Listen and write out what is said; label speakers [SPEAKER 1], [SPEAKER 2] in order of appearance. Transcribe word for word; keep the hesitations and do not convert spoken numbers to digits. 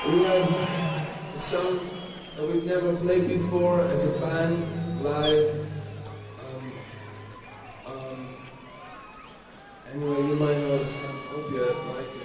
[SPEAKER 1] We have a song that we've never played before as a band, live. Um, um, anyway, you might know the song. Hope you like it.